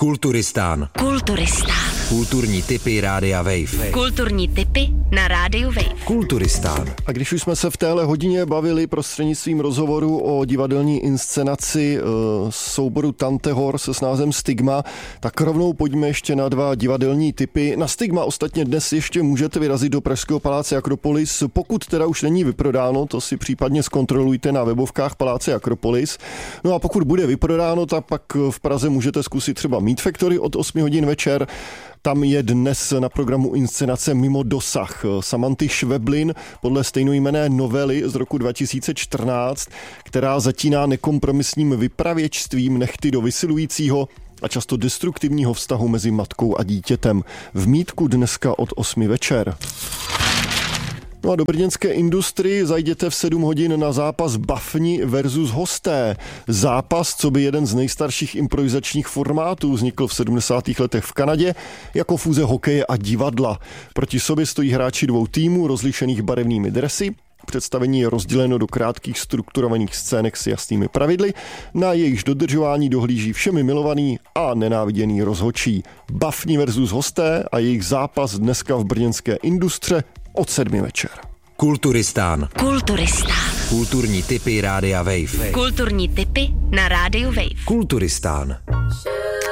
Kulturistán. Kulturní tipy Rádia Wave. Kulturní tipy na Rádiu Wave. Kulturistán. A když už jsme se v téhle hodině bavili prostřednictvím rozhovoru o divadelní inscenaci souboru Tante Horse s názvem Stigma, tak rovnou pojďme ještě na dva divadelní tipy. Na Stigma ostatně dnes ještě můžete vyrazit do pražského paláce Akropolis, pokud teda už není vyprodáno, to si případně zkontrolujte na webovkách Paláce Akropolis. No a pokud bude vyprodáno, tak pak v Praze můžete zkusit třeba Meat Factory od 8 hodin večer. Tam je dnes na programu inscenace Mimo dosah Samanty Šveblin podle stejnojmenné novely z roku 2014, která zatíná nekompromisním vypravěčstvím nehty do vysilujícího a často destruktivního vztahu mezi matkou a dítětem. V Mítku dneska od 8 večer. No a do brněnské Industry zajděte v 7 hodin na zápas Bafni versus Hosté. Zápas, co by jeden z nejstarších improvizačních formátů, vznikl v 70. letech v Kanadě jako fúze hokeje a divadla. Proti sobě stojí hráči dvou týmů rozlišených barevnými dresy. Představení je rozděleno do krátkých strukturovaných scének s jasnými pravidly, na jejichž dodržování dohlíží všemi milovaný a nenáviděný rozhodčí. Bafni versus Hosté a jejich zápas dneska v brněnské Industře od 7 večer. Kulturistán. Kulturní tipy Rádia Wave. Kulturní tipy na Rádiu Wave. Kulturistán.